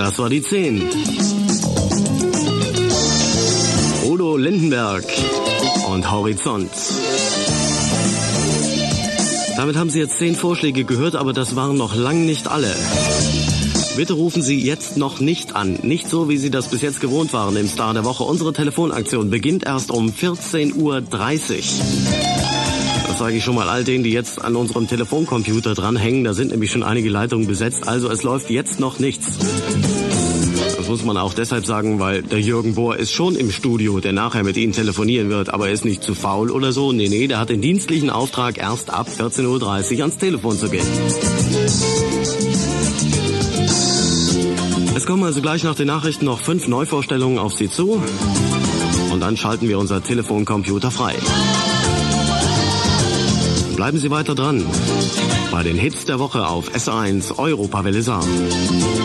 Das war die 10. Udo Lindenberg und Horizont. Damit haben Sie jetzt 10 Vorschläge gehört, aber das waren noch lang nicht alle. Bitte rufen Sie jetzt noch nicht an. Nicht so, wie Sie das bis jetzt gewohnt waren im Star der Woche. Unsere Telefonaktion beginnt erst um 14:30 Uhr. Das sage ich schon mal all denen, die jetzt an unserem Telefoncomputer dranhängen. Da sind nämlich schon einige Leitungen besetzt. Also es läuft jetzt noch nichts. Das muss man auch deshalb sagen, weil der Jürgen Bohr ist schon im Studio, der nachher mit Ihnen telefonieren wird. Aber er ist nicht zu faul oder so. Nee, der hat den dienstlichen Auftrag, erst ab 14:30 Uhr ans Telefon zu gehen. Es kommen also gleich nach den Nachrichten noch 5 Neuvorstellungen auf Sie zu. Und dann schalten wir unser Telefoncomputer frei. Bleiben Sie weiter dran bei den Hits der Woche auf S1 Europawelle Saar.